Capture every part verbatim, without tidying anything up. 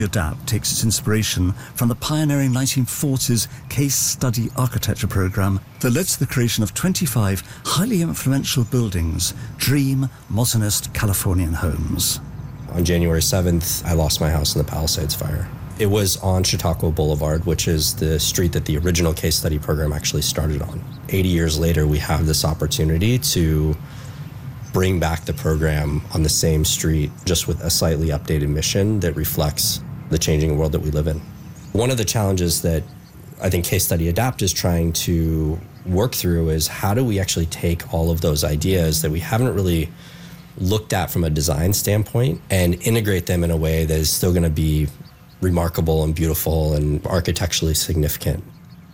ADAPT takes its inspiration from the pioneering nineteen forties case study architecture program that led to the creation of twenty-five highly influential buildings, dream, modernist Californian homes. On January seventh, I lost my house in the Palisades fire. It was on Chautauqua Boulevard, which is the street that the original case study program actually started on. eighty years later, we have this opportunity to bring back the program on the same street, just with a slightly updated mission that reflects the changing world that we live in. One of the challenges that I think Case Study Adapt is trying to work through is how do we actually take all of those ideas that we haven't really looked at from a design standpoint and integrate them in a way that is still going to be remarkable and beautiful and architecturally significant.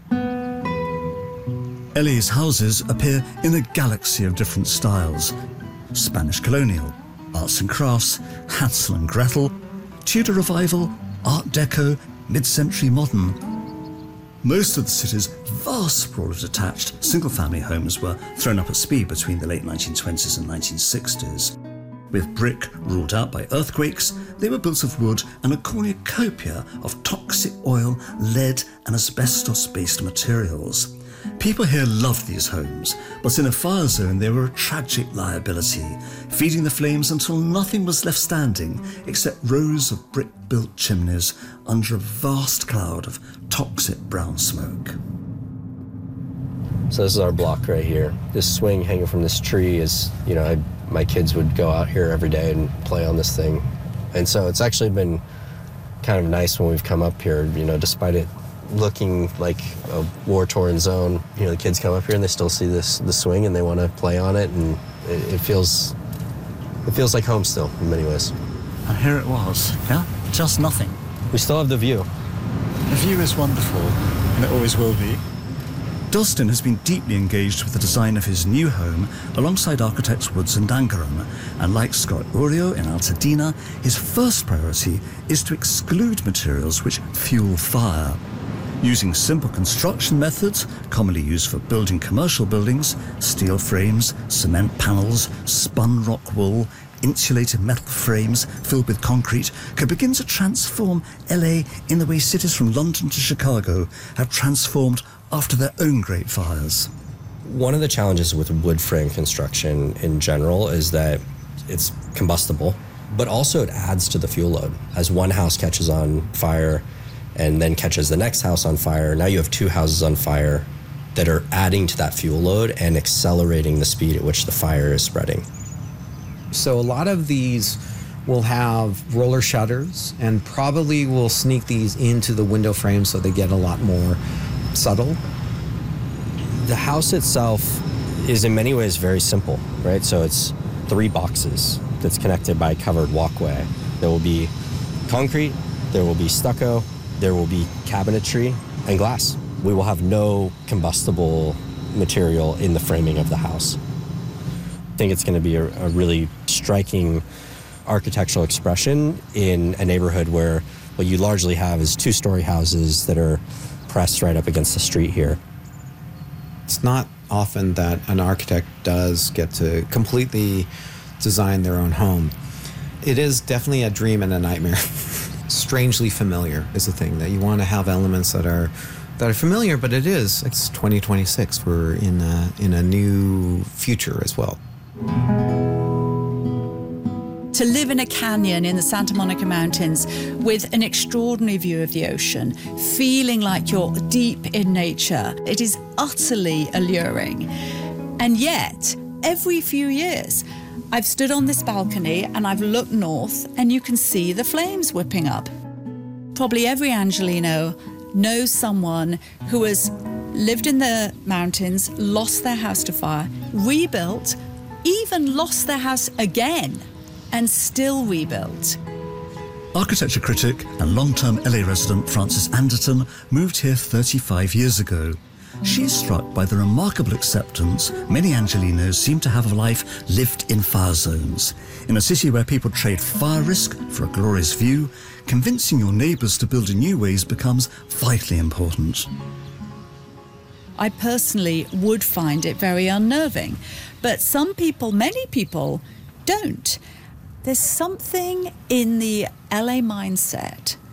L A's houses appear in a galaxy of different styles. Spanish colonial, arts and crafts, Hansel and Gretel, Tudor revival, Art Deco, mid-century modern. Most of the city's vast sprawl of detached single-family homes were thrown up at speed between the late nineteen twenties and nineteen sixties. With brick ruled out by earthquakes, they were built of wood and a cornucopia of toxic oil, lead and asbestos-based materials. People here loved these homes, but in a fire zone they were a tragic liability, feeding the flames until nothing was left standing except rows of brick-built chimneys under a vast cloud of toxic brown smoke. So this is our block right here. This swing hanging from this tree is, you know, I, my kids would go out here every day and play on this thing. And so it's actually been kind of nice when we've come up here, you know, despite it looking like a war-torn zone. You know, the kids come up here and they still see this the swing and they want to play on it, and it, it feels it feels like home still in many ways. And here it was, yeah? Just nothing. We still have the view. The view is wonderful, and it always will be. Dustin has been deeply engaged with the design of his new home alongside architects Woods and Dangaram, and like Scott Urio in Altadena, his first priority is to exclude materials which fuel fire. Using simple construction methods, commonly used for building commercial buildings, steel frames, cement panels, spun rock wool, insulated metal frames filled with concrete, could begin to transform L A in the way cities from London to Chicago have transformed after their own great fires. One of the challenges with wood frame construction in general is that it's combustible, but also it adds to the fuel load. As one house catches on fire and then catches the next house on fire, now you have two houses on fire that are adding to that fuel load and accelerating the speed at which the fire is spreading. So a lot of these will have roller shutters, and probably will sneak these into the window frame so they get a lot more subtle. The house itself is in many ways very simple, right? So it's three boxes that's connected by a covered walkway. There will be concrete, there will be stucco, there will be cabinetry and glass. We will have no combustible material in the framing of the house. I think it's going to be a, a really striking architectural expression in a neighborhood where what you largely have is two-story houses that are pressed right up against the street here. It's not often that an architect does get to completely design their own home. It is definitely a dream and a nightmare. Strangely familiar is the thing, that you want to have elements that are that are familiar, but it is. It's twenty twenty-six. We're in a, in a new future as well. To live in a canyon in the Santa Monica Mountains with an extraordinary view of the ocean, feeling like you're deep in nature, it is utterly alluring. And yet, every few years, I've stood on this balcony and I've looked north and you can see the flames whipping up. Probably every Angelino knows someone who has lived in the mountains, lost their house to fire, rebuilt, even lost their house again, and still rebuilt. Architecture critic and long-term L A resident Frances Anderton moved here thirty-five years ago. She is struck by the remarkable acceptance many Angelinos seem to have of life lived in fire zones. In a city where people trade fire risk for a glorious view, convincing your neighbours to build in new ways becomes vitally important. I personally would find it very unnerving, but some people, many people, don't. There's something in the L A mindset